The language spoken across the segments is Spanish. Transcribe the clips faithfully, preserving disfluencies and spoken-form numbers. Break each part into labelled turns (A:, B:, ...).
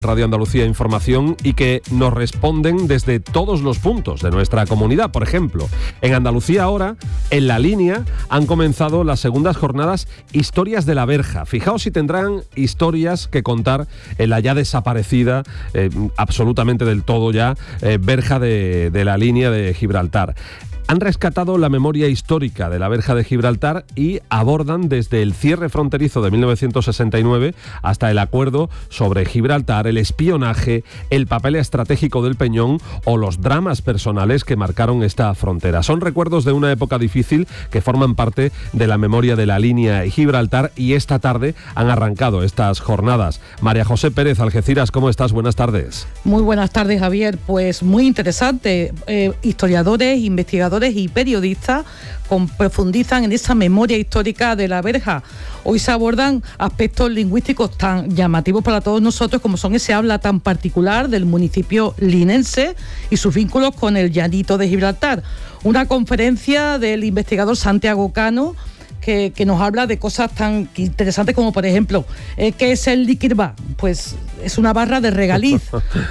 A: Radio Andalucía Información y que nos responden desde todos los puntos de nuestra comunidad. Por ejemplo, en Andalucía ahora, en La Línea, han comenzado las segundas jornadas Historias de la Verja. Fijaos si tendrán historias que contar en la ya desaparecida, eh, absolutamente del todo ya, eh, Verja de, de La Línea de Gibraltar. Han rescatado la memoria histórica de la Verja de Gibraltar y abordan desde el cierre fronterizo de mil novecientos sesenta y nueve hasta el acuerdo sobre Gibraltar, el espionaje, el papel estratégico del Peñón o los dramas personales que marcaron esta frontera. Son recuerdos de una época difícil que forman parte de la memoria de La Línea y Gibraltar, y esta tarde han arrancado estas jornadas. María José Pérez, Algeciras, ¿cómo estás? Buenas tardes.
B: Muy buenas tardes, Javier. Pues muy interesante. Eh, historiadores, investigadores y periodistas con, profundizan en esa memoria histórica de la Verja. Hoy se abordan aspectos lingüísticos tan llamativos para todos nosotros como son ese habla tan particular del municipio linense y sus vínculos con el llanito de Gibraltar. Una conferencia del investigador Santiago Cano que, que nos habla de cosas tan interesantes como, por ejemplo, eh, ¿qué es el liquirbá? Pues es una barra de regaliz.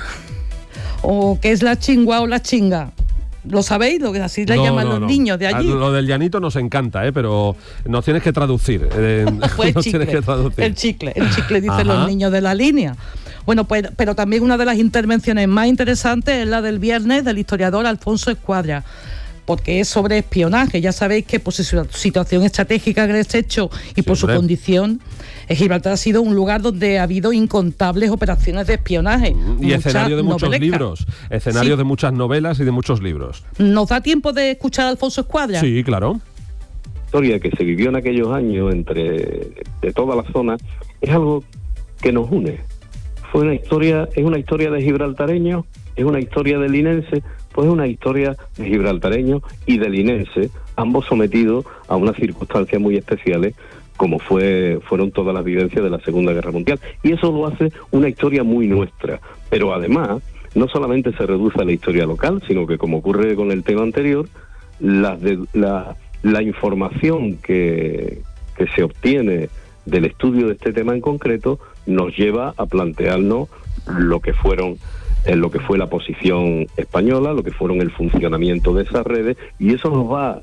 B: ¿O qué es la chingua o la chinga? ¿Lo sabéis? Lo que así le no, llaman no, los no. niños de allí.
A: Lo del llanito nos encanta, ¿eh? Pero nos tienes que traducir. Eh,
B: pues nos chicle, tienes que traducir. El chicle, el chicle dicen los niños de La Línea. Bueno, pues, pero también una de las intervenciones más interesantes es la del viernes del historiador Alfonso Escuadra, porque es sobre espionaje. Ya sabéis que por su situación estratégica que les he hecho y por Siempre. su condición, Gibraltar ha sido un lugar donde ha habido incontables operaciones de espionaje.
A: Y escenario de muchos novelescas. libros, escenario sí. de muchas novelas y de muchos libros.
B: ¿Nos da tiempo de escuchar a Alfonso Escuadra?
A: Sí, claro.
C: La historia que se vivió en aquellos años entre de toda la zona es algo que nos une. Fue una historia, es una historia de gibraltareños, es una historia de linense, pues es una historia de gibraltareños y de linense, ambos sometidos a unas circunstancias muy especiales, como fue fueron todas las vivencias de la Segunda Guerra Mundial. Y eso lo hace una historia muy nuestra. Pero además, no solamente se reduce a la historia local, sino que, como ocurre con el tema anterior, la, de, la, la información que, que se obtiene del estudio de este tema en concreto nos lleva a plantearnos lo que fueron en lo que fue la posición española, lo que fueron el funcionamiento de esas redes, y eso nos va...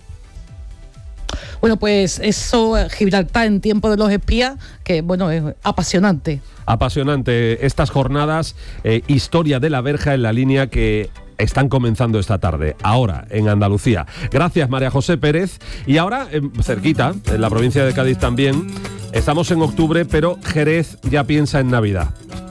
B: Bueno, pues eso, Gibraltar en tiempo de los espías, que bueno, es apasionante.
A: Apasionante estas jornadas, eh, Historia de la Verja en La Línea, que están comenzando esta tarde, ahora en Andalucía. Gracias, María José Pérez. Y ahora, eh, cerquita, en la provincia de Cádiz también, estamos en octubre, pero Jerez ya piensa en Navidad.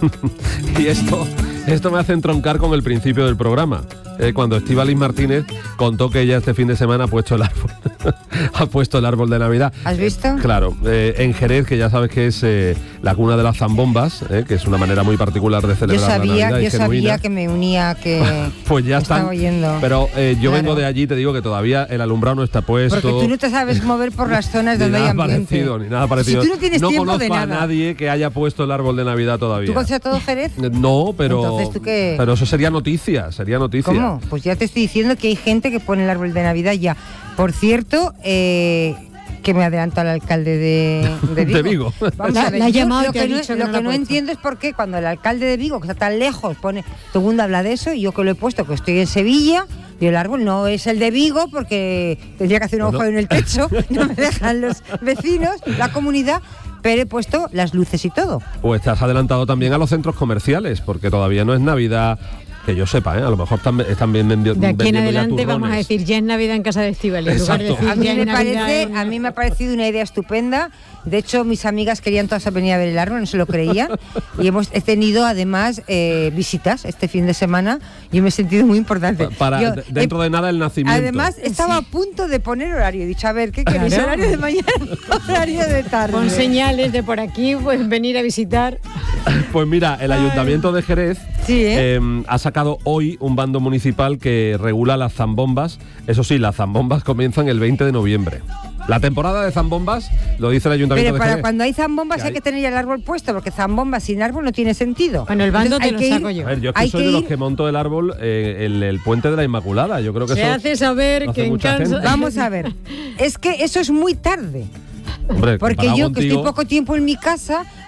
A: Y esto... Esto me hace entroncar con el principio del programa, eh, cuando Estíbaliz Martínez contó que ella este fin de semana ha puesto el árbol, ha puesto el árbol de Navidad.
D: ¿Has visto?
A: Claro, eh, en Jerez, que ya sabes que es eh, la cuna de las zambombas, eh, que es una manera muy particular de celebrar
D: yo sabía,
A: la Navidad.
D: Yo sabía que me unía, que
A: pues ya están.
D: Oyendo.
A: Pero eh, yo
D: claro.
A: vengo de allí, te digo que todavía el alumbrado no está puesto.
D: Porque tú no te sabes mover por las zonas donde hay ambiente.
A: Parecido, ni nada parecido.
D: Si tú no tienes
A: no
D: tiempo de
A: conozco
D: nada.
A: a nadie que haya puesto el árbol de Navidad todavía.
D: ¿Tú conoces a todo Jerez?
A: No, pero...
D: Entonces, ¿tú qué?
A: Pero eso sería noticia, sería noticia.
D: ¿Cómo? Pues ya te estoy diciendo que hay gente que pone el árbol de Navidad ya. Por cierto, eh, que me adelanto al alcalde de, de Vigo.
A: De Vigo.
D: Vamos a ver, la, la yo, lo que, no, que, lo no, que no entiendo es por qué cuando el alcalde de Vigo, que está tan lejos, pone, todo el mundo habla de eso, y yo que lo he puesto, que estoy en Sevilla, y el árbol no es el de Vigo, porque tendría que hacer un agujero en el techo, no me dejan los vecinos, la comunidad, pero he puesto las luces y todo.
A: Pues te has adelantado también a los centros comerciales, porque todavía no es Navidad, que yo sepa, ¿eh? A lo mejor están, están bien vendiendo.
E: De aquí en adelante vamos a decir, ya es Navidad en casa de Estíbaliz.
D: A mí, me parece, a mí me ha parecido una idea estupenda. De hecho, mis amigas querían todas venir a ver el árbol, no se lo creían. Y hemos he tenido además eh, visitas este fin de semana y me he sentido muy importante.
A: Para, Yo, dentro eh, de nada el nacimiento.
D: Además, estaba sí. a punto de poner horario. He dicho, a ver, ¿qué queréis? Claro. ¿Horario de mañana? ¿Horario de tarde?
E: Con señales de por aquí, pues venir a visitar.
A: Pues mira, el Ayuntamiento de Jerez
D: sí, ¿eh?
A: Eh, ha sacado hoy un bando municipal que regula las zambombas. Eso sí, las zambombas comienzan el veinte de noviembre. La temporada de zambombas, lo dice el Ayuntamiento
D: Pero
A: de
D: para
A: Jerez.
D: cuando hay zambombas hay? hay que tener el árbol puesto, porque zambombas sin árbol no tiene sentido.
E: Bueno, el bando Entonces, te lo saco
D: ir,
E: yo.
A: A ver, yo es que
D: hay
A: soy
D: que
A: de
D: ir...
A: los que monto el árbol eh, el, el puente de la Inmaculada. Yo creo que
E: Se
A: eso
E: hace saber que en casa...
D: Vamos a ver, es que eso es muy tarde.
A: Hombre,
D: porque yo
A: contigo...
D: que estoy poco tiempo en mi casa,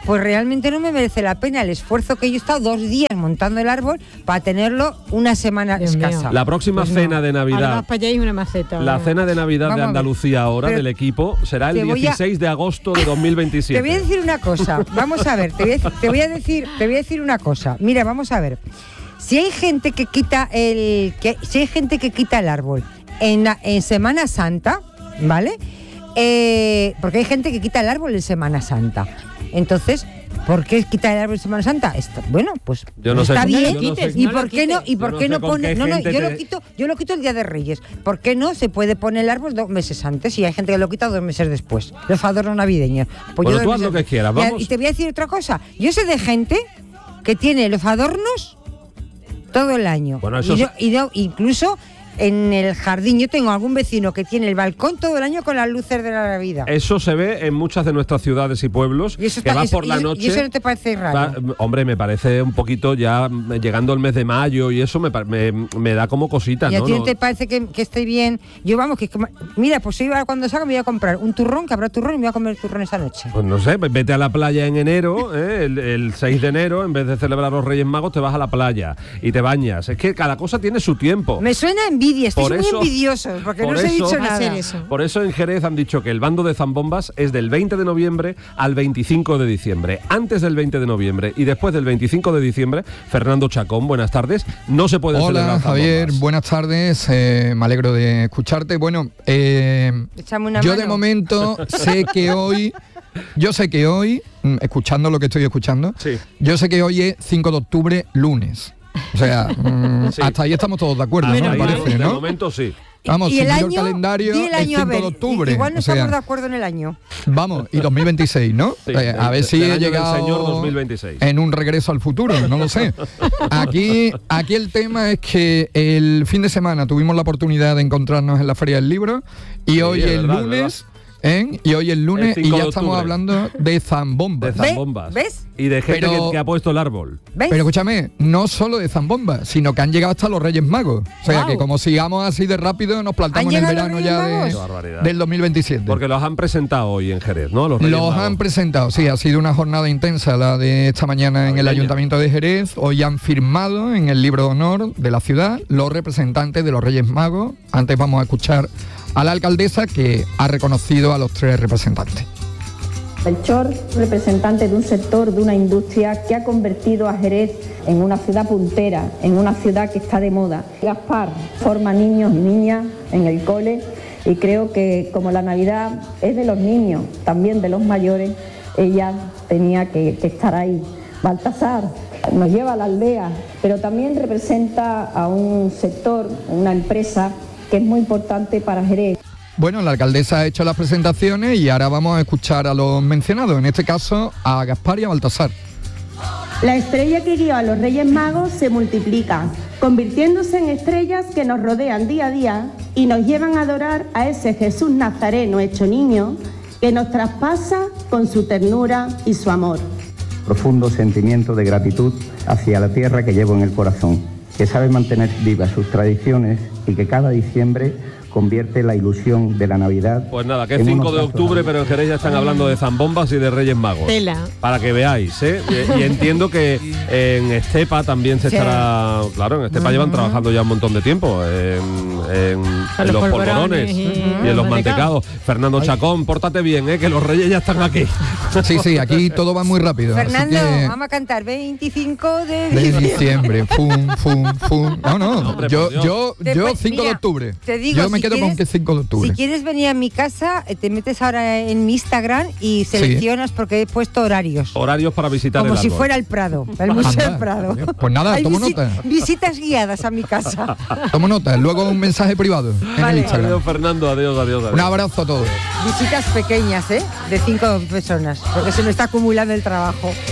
D: pues realmente no me merece la pena el esfuerzo que yo he estado dos días montando el árbol para tenerlo una semana
E: Dios
D: escasa.
E: mío.
A: La próxima
E: Pues
A: cena
E: no.
A: de
E: Ahora
A: Navidad,
E: vas para allá y una maceta.
A: la cena de Navidad
D: Vamos
A: de
D: a ver.
A: Andalucía ahora
D: Pero
A: del equipo será el
D: te voy a-
A: dieciséis de agosto de dos mil veintisiete.
D: Te voy a decir una cosa, vamos a ver, te voy a, dec- te voy a decir, te voy a decir una cosa. Mira, vamos a ver. Si hay gente que quita el que si hay gente que quita el árbol en, la- en Semana Santa, ¿vale? Eh, porque hay gente que quita el árbol en Semana Santa. Entonces, ¿por qué quitar el árbol en Semana Santa? Esto, bueno, pues
A: Yo no sé
D: está
A: con-
D: bien.
A: yo no sé-
D: ¿Y
E: no lo
D: por qué no?
E: quites.
D: ¿Y
A: Yo
D: por
A: no
D: qué
A: sé
D: no
A: con
D: pone?
A: qué
D: No, no,
A: gente
D: yo
A: te-
D: lo quito, yo lo quito el Día de Reyes. ¿Por qué no se puede poner el árbol dos meses antes? Y hay gente que lo quita dos meses después. Los adornos navideños. Pues
A: Bueno,
D: yo
A: tú
D: dos
A: haz lo
D: meses-
A: que quieras,
D: Y a-
A: vamos.
D: Y te voy a decir otra cosa. Yo sé de gente que tiene los adornos todo el año.
A: Bueno, eso
D: y, no-
A: es-
D: y no- incluso en el jardín. Yo tengo algún vecino que tiene el balcón todo el año con las luces de la Navidad.
A: Eso se ve en muchas de nuestras ciudades y pueblos,
D: Y eso
A: que
D: está-
A: vas
D: eso-
A: por la
D: y eso-
A: noche.
D: y eso no te parece raro.
A: va- hombre, me parece un poquito ya mm, llegando el mes de mayo y eso me, pa- me, me da como cosita,
D: ¿Y a
A: ¿no?
D: ti no
A: No-
D: te parece que, que esté bien? Yo, vamos, que, que- mira, pues yo ahora cuando salga me voy a comprar un turrón, que habrá turrón, y me voy a comer turrón esta noche.
A: Pues no sé, pues vete a la playa en enero, ¿eh? el, el seis de enero, en vez de celebrar los Reyes Magos, te vas a la playa y te bañas. Es que cada cosa tiene su tiempo.
D: Me suena a envidia, estoy
A: Por
D: muy
A: eso-
D: envidioso, porque
A: por
D: no os he
A: eso-
D: dicho
E: Va a
D: nada.
E: ser eso.
A: Por eso en Jerez han dicho que el bando de zambombas es del veinte de noviembre al veinticinco de diciembre. Antes del veinte de noviembre y después del veinticinco de diciembre, Fernando Chacón, buenas tardes, no se pueden celebrar
F: Hola
A: zambombas.
F: Javier, buenas tardes, eh, me alegro de escucharte. Bueno, eh,
D: Échame una
F: yo
D: mano.
F: de momento sé que hoy, yo sé que hoy, mm, escuchando lo que estoy escuchando,
A: Sí.
F: yo sé que hoy es cinco de octubre, lunes. O sea, mm,
A: Sí.
F: hasta ahí estamos todos de acuerdo,
A: Hasta
F: ¿no?
A: ahí,
F: Me parece,
A: de
F: ¿no?
A: momento sí.
F: Vamos,
D: y
F: si
D: el
F: miro
D: año,
F: el calendario,
D: di el
F: es
D: año a
F: cinco
D: ver,
F: de octubre.
D: Igual no
F: o sea,
D: estamos de acuerdo en el año.
F: Vamos, y dos mil veintiséis, ¿no?
A: Sí,
F: Eh, a ver
A: del-
F: si
A: del
F: he
A: año del
F: llegado
A: Señor dos mil veintiséis.
F: en un regreso al futuro, no lo sé. Aquí, aquí el tema es que el fin de semana tuvimos la oportunidad de encontrarnos en la Feria del Libro y
A: Sí,
F: hoy
A: es
F: el
A: verdad,
F: lunes, ¿eh? Y hoy el lunes
A: El
F: y
A: cinco
F: ya
A: de
F: estamos
A: octubre.
F: hablando de zambombas.
A: De zambombas.
D: ¿Ves?
A: Y de gente
F: Pero-
A: que, que ha puesto el árbol.
D: ¿Ves?
F: Pero escúchame, no solo de zambombas, sino que han llegado hasta los Reyes Magos. O sea,
D: Guau.
F: que como sigamos así de rápido, nos plantamos
D: ¿Han
F: en el
D: llegado
F: verano
D: los
F: ya
D: Reyes
F: de-
D: Magos?
A: Qué barbaridad.
F: del dos mil veintisiete.
A: Porque los han presentado hoy en Jerez, ¿no? Los Reyes
F: Los
A: Magos.
F: han presentado, sí, ha sido una jornada intensa la de esta mañana en el
A: Navideña.
F: Ayuntamiento de Jerez. Hoy han firmado en el libro de honor de la ciudad los representantes de los Reyes Magos. Antes vamos a escuchar a la alcaldesa que ha reconocido a los tres representantes.
G: Melchor, representante de un sector, de una industria que ha convertido a Jerez en una ciudad puntera, en una ciudad que está de moda. Gaspar forma niños y niñas en el cole y creo que como la Navidad es de los niños, también de los mayores, ella tenía que, que estar ahí. Baltasar nos lleva a la aldea, pero también representa a un sector, una empresa que es muy importante para Jerez.
F: Bueno, la alcaldesa ha hecho las presentaciones y ahora vamos a escuchar a los mencionados, en este caso a Gaspar y a Baltasar.
H: La estrella que guió a los Reyes Magos se multiplica, convirtiéndose en estrellas que nos rodean día a día y nos llevan a adorar a ese Jesús Nazareno hecho niño que nos traspasa con su ternura y su amor.
I: Profundo sentimiento de gratitud hacia la tierra que llevo en el corazón, que sabe mantener vivas sus tradiciones y que cada diciembre convierte la ilusión de la Navidad.
A: Pues nada, que es
I: en
A: cinco
I: unos
A: de
I: lazos
A: octubre, pero en Jerez ya están hablando de zambombas y de Reyes Magos.
E: Tela.
A: Para que veáis, ¿eh? Y, y entiendo que en Estepa también se
D: Sí.
A: estará... Claro, en Estepa llevan trabajando ya un montón de tiempo en, en-
E: Con
A: en
E: los
A: los
E: polvorones
A: polvorones
E: y-
A: y,
E: y
A: en los
E: los
A: mantecados. Fernando Chacón, pórtate bien, ¿eh? Que los Reyes ya están aquí.
F: Sí, sí, aquí todo va muy rápido. así
D: Fernando,
F: que-
D: vamos a cantar veinticinco de
F: de
D: diciembre.
F: diciembre, fum, fum, fum. No, no,
A: Hombre,
F: yo,
A: por Dios.
F: yo, yo
D: Después,
F: cinco de
D: mira,
F: octubre.
D: te digo,
F: yo me
D: si
F: quedo con
D: quieres-
F: que cinco de octubre.
D: Si quieres venir a mi casa, eh, te metes ahora en mi Instagram y seleccionas porque he puesto horarios.
A: Horarios para visitar
D: Como
A: el
D: si
A: árbol.
D: fuera el Prado, el Museo
F: Anda,
D: del Prado.
F: pues nada,
D: Hay
F: tomo
D: visi-
F: nota.
D: Visitas guiadas a mi casa.
F: Tomo nota, luego un mensaje privado en
D: Vale.
F: el Instagram.
A: Adiós, Fernando. Adiós, adiós, adiós.
F: Un abrazo a todos.
D: Visitas pequeñas, ¿eh? De cinco personas, porque se me está acumulando el trabajo.